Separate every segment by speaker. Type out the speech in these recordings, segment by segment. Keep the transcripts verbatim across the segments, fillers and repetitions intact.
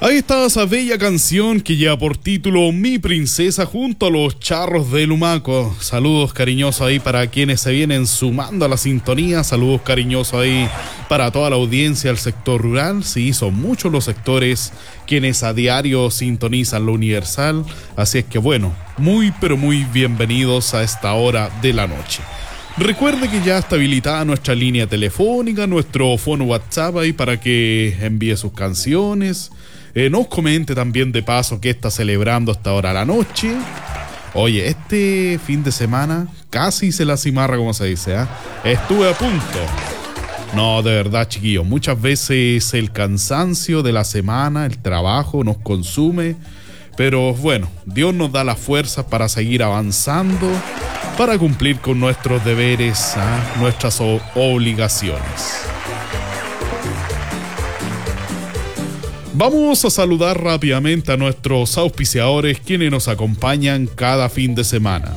Speaker 1: Ahí estaba esa bella canción que lleva por título Mi Princesa junto a los Charros de Lumaco. Saludos cariñosos ahí para quienes se vienen sumando a la sintonía. Saludos cariñosos ahí para toda la audiencia del sector rural. Sí, son muchos los sectores quienes a diario sintonizan lo Universal. Así es que bueno, muy pero muy bienvenidos a esta hora de la noche. Recuerde que ya está habilitada nuestra línea telefónica, nuestro fono WhatsApp ahí para que envíe sus canciones. Eh, nos comente también de paso que está celebrando hasta ahora la noche. Oye, este fin de semana casi se la cimarra, como se dice, ¿eh? Estuve a punto. No, de verdad, chiquillos, muchas veces el cansancio de la semana, el trabajo nos consume. Pero bueno, Dios nos da las fuerzas para seguir avanzando, para cumplir con nuestros deberes, ¿eh? Nuestras o- obligaciones. Vamos a saludar rápidamente a nuestros auspiciadores quienes nos acompañan cada fin de semana.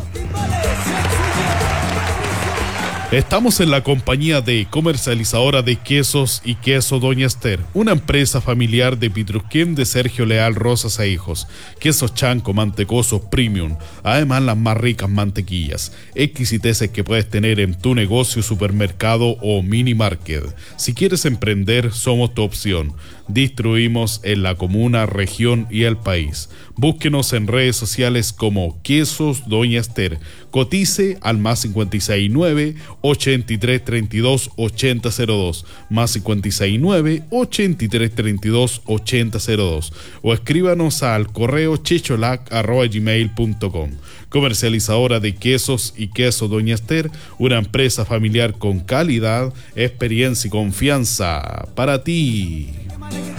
Speaker 1: Estamos en la compañía de comercializadora de quesos y queso Doña Esther, una empresa familiar de Pitrusquén de Sergio Leal Rosas e Hijos. Quesos chanco, mantecosos, premium, además las más ricas mantequillas, exquisiteces que puedes tener en tu negocio, supermercado o mini market. Si quieres emprender, somos tu opción. Distribuimos en la comuna, región y el país. Búsquenos en redes sociales como Quesos Doña Esther. Cotice al más cincuenta y seis nueve, ochenta y tres treinta y dos, ochenta cero dos, más cincuenta y seis nueve, ochenta y tres treinta y dos, ochenta cero dos, o escríbanos al correo checholac arroba gmail punto com. Comercializadora de quesos y queso Doña Esther, una empresa familiar con calidad, experiencia y confianza para ti.